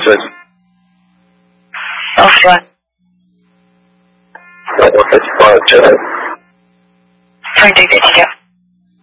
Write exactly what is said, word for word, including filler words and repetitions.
是。 二十万。 那我再去帮我这来。 放这个去掉。